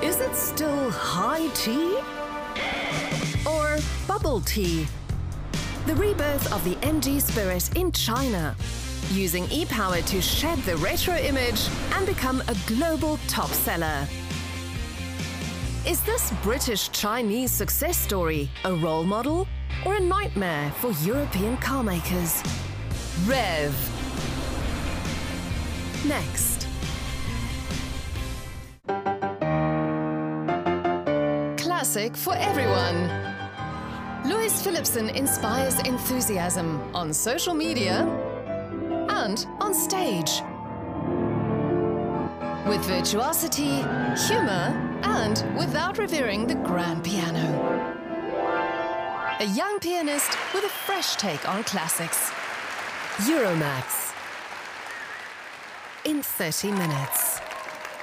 Is it still high tea? Or bubble tea? The rebirth of the MG Spirit in China, using e-power to shed the retro image and become a global top seller. Is this British-Chinese success story a role model or a nightmare for European car makers? REV. Next. Classic for everyone. Louis Philipson inspires enthusiasm on social media and on stage. With virtuosity, humor, and without revering the grand piano. A young pianist with a fresh take on classics. Euromax. In 30 minutes.